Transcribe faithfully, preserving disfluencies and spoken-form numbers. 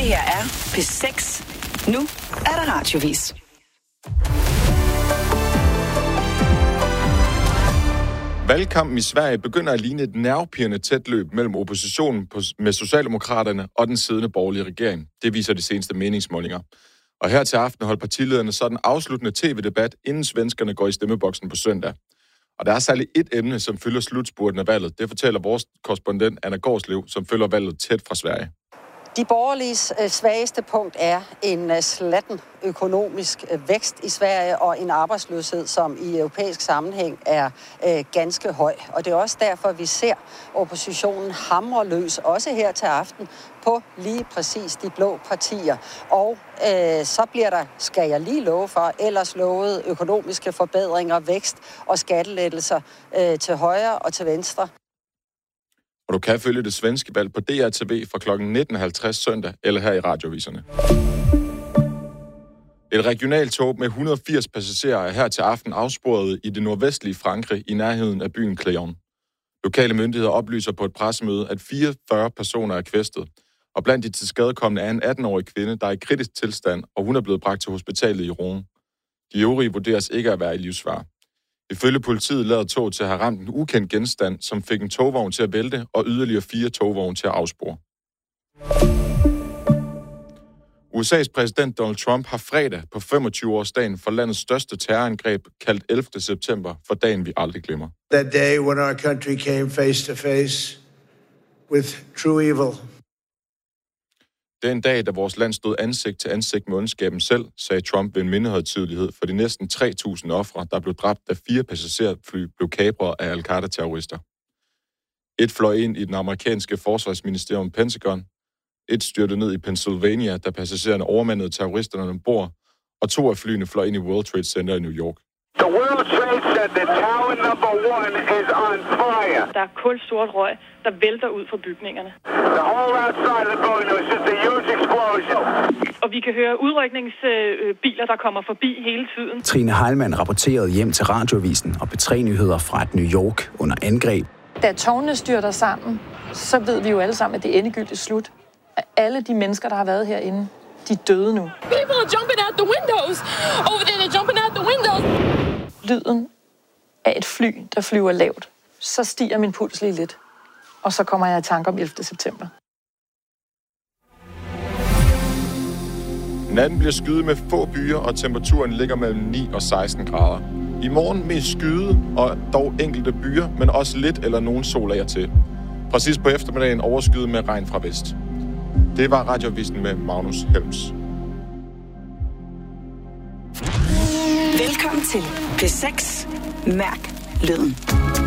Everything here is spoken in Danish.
her er P seks. Nu er der radiovis. Valgkampen i Sverige begynder at ligne et nervepirrende tæt løb mellem oppositionen med Socialdemokraterne og den siddende borgerlige regering. Det viser de seneste meningsmålinger. Og her til aften holder partilederne så den afsluttende tv-debat, inden svenskerne går i stemmeboksen på søndag. Og der er særligt et emne, som fylder slutspurten af valget. Det fortæller vores korrespondent Anna Gårdslev, som følger valget tæt fra Sverige. De borgerliges svageste punkt er en slatten økonomisk vækst i Sverige og en arbejdsløshed, som i europæisk sammenhæng er øh, ganske høj. Og det er også derfor, vi ser oppositionen hamre løs, også her til aften, på lige præcis de blå partier. Og øh, så bliver der, skal jeg lige love for, ellers lovet økonomiske forbedringer, vækst og skattelettelser øh, til højre og til venstre. Og du kan følge det svenske valg på D R T V fra klokken nitten halvtreds søndag, eller her i radioviserne. Et regionaltog med et hundrede og firs passagerer er her til aften afsporet i det nordvestlige Frankrig i nærheden af byen Cléon. Lokale myndigheder oplyser på et pressemøde, at fireogfyrre personer er kvæstet, og blandt de tilskadekomne er en atten-årig kvinde, der er i kritisk tilstand, og hun er blevet bragt til hospitalet i Rouen. De øvrige vurderes ikke at være i livsfare. Ifølge politiet lader toget til at have ramt en ukendt genstand, som fik en togvogn til at vælte og yderligere fire togvogne til at afspore. U S A's præsident Donald Trump har fredag på femogtyve-årsdagen for landets største terrorangreb kaldt ellevte september for dagen, vi aldrig glemmer. That day when our country came face to face with true evil. Det er en dag, da vores land stod ansigt til ansigt med ondskaben selv, sagde Trump ved en mindehøjtidelighed for de næsten tre tusind ofre, der blev dræbt, da fire passagerfly blev kapret af al-Qaida-terrorister. Et fløj ind i den amerikanske forsvarsministerium Pentagon, et styrtede ned i Pennsylvania, da passagererne overmandede terroristerne ombord, og to af flyene fløj ind i World Trade Center i New York. The World Trade Center, tower number one, is on fire. Der er kulsort røg, der vælter ud fra bygningerne. The whole outside of the building was just a huge explosion. Og vi kan høre udrykningsbiler, der kommer forbi hele tiden. Trine Heilmann rapporterede hjem til Radioavisen og P tre Nyheder fra et New York under angreb. Da tårnene styrter sammen, så ved vi jo alle sammen, at det er endegyldigt slut. At alle de mennesker, der har været herinde, de er døde nu. People are jumping out the windows. Over there, they're jumping out the windows. Lyden af et fly, der flyver lavt. Så stiger min puls lige lidt. Og så kommer jeg i tanke om ellevte september. Natten bliver skyet med få byer, og temperaturen ligger mellem ni og seksten grader. I morgen mest skyde, og dog enkelte byer, men også lidt eller nogen sol af til. Præcis på eftermiddagen overskyet med regn fra vest. Det var Radioavisen med Magnus Helms. Velkommen til P seks. Mærk lyden.